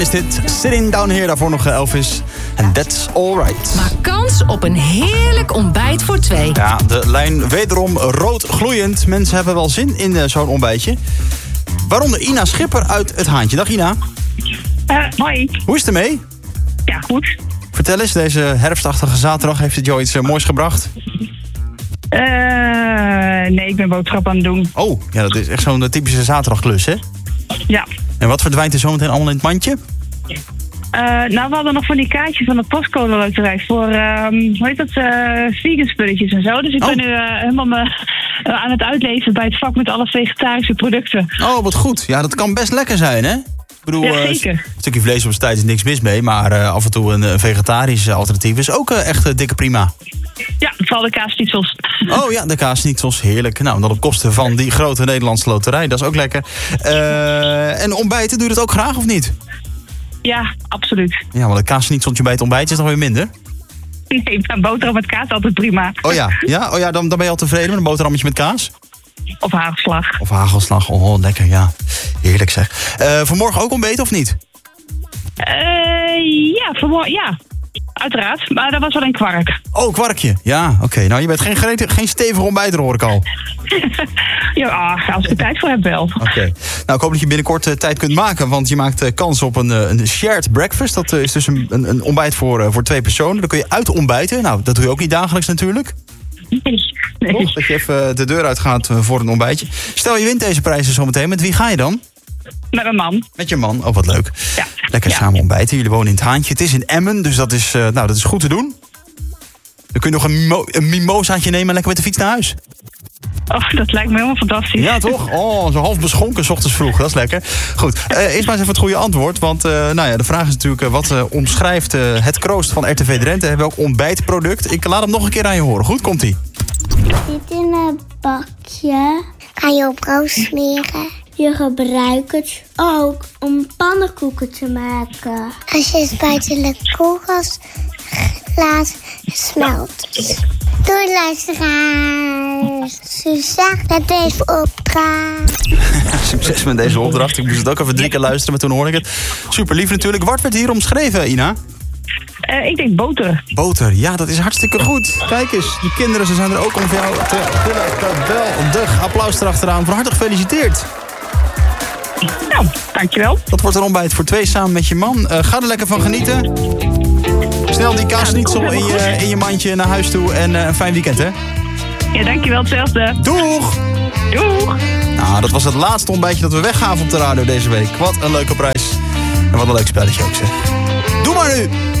Is dit Sitting Down Here, daarvoor nog Elvis. En That's Alright. Maak kans op een heerlijk ontbijt voor 2. Ja, de lijn wederom rood gloeiend. Mensen hebben wel zin in zo'n ontbijtje. Waaronder Ina Schipper uit Het Haantje. Dag Ina. Hoi. Hoe is het ermee? Ja, goed. Vertel eens, deze herfstachtige zaterdag heeft het jou iets moois gebracht? Nee, ik ben boodschap aan het doen. Oh, ja, dat is echt zo'n typische zaterdagklus, hè? Ja. En wat verdwijnt er zometeen allemaal in het mandje? Nou, we hadden nog van die kaartjes van de postcode loterij voor, hoe heet dat, vegan spulletjes en zo. Dus ik ben nu helemaal aan het uitleven bij het vak met alle vegetarische producten. Oh, wat goed. Ja, dat kan best lekker zijn, hè? Ik bedoel, Ja, zeker. Een stukje vlees op zijn tijd is niks mis mee, maar af en toe een vegetarisch alternatief is ook echt dikke prima. Ja, vooral de kaasstietsels. Oh ja, de kaasnietsels, heerlijk. Nou, dan op kosten van die grote Nederlandse loterij, dat is ook lekker. En ontbijten, doe je dat ook graag of niet? Ja, absoluut. Ja, want een kaasnietseltje bij het ontbijtje is nog weer minder. Nee, een boterham met kaas altijd prima. Oh ja, dan ben je al tevreden met een boterhammetje met kaas? Of hagelslag. Of hagelslag, oh lekker, ja. Heerlijk zeg. Vanmorgen ook ontbeten of niet? Ja, vanmorgen, ja. Uiteraard, maar dat was wel een kwark. Oh, kwarkje. Ja, oké. Nou, je bent geen stevige ontbijter, hoor ik al. Ja, als ik er tijd voor heb wel. Oké. Nou, ik hoop dat je binnenkort tijd kunt maken, want je maakt kans op een shared breakfast. Dat is dus een ontbijt voor 2 personen. Dan kun je uit ontbijten. Nou, dat doe je ook niet dagelijks natuurlijk. Nee. Toch? Dat je even de deur uitgaat voor een ontbijtje. Stel, je wint deze prijzen zometeen. Met wie ga je dan? Met mijn man. Met je man. Oh, wat leuk. Ja. Lekker samen ontbijten. Jullie wonen in Het Haantje. Het is in Emmen, dus dat is goed te doen. Dan kun je nog een mimosaatje nemen en lekker met de fiets naar huis. Oh, dat lijkt me helemaal fantastisch. Ja, toch? Oh, zo half beschonken 's ochtends vroeg. Dat is lekker. Goed, eerst maar eens even het goede antwoord. Want de vraag is natuurlijk, wat omschrijft het kroost van RTV Drenthe? Welk ontbijtproduct? Ik laat hem nog een keer aan je horen. Goed, komt-ie. Dit in een bakje. Kan je op brood smeren. Je gebruikt het ook om pannenkoeken te maken. Als je het buiten de koelkast laat, smelt het. Doei luisteraars. Succes met deze opdracht. Succes met deze opdracht. Ik moest het ook even 3 keer luisteren, maar toen hoorde ik het. Super lief natuurlijk. Wat werd hier omschreven, Ina? Ik denk boter. Boter, ja, dat is hartstikke goed. Kijk eens, je kinderen ze zijn er ook om voor jou te geweldig. Applaus erachteraan. Van harte gefeliciteerd. Nou, dankjewel. Dat wordt een ontbijt voor 2 samen met je man. Ga er lekker van genieten. Snel die kaasnietsel in je mandje naar huis toe. En een fijn weekend, hè? Ja, dankjewel. Hetzelfde. Doeg! Doeg! Nou, dat was het laatste ontbijtje dat we weggaven op de radio deze week. Wat een leuke prijs. En wat een leuk spelletje ook, zeg. Doe maar nu!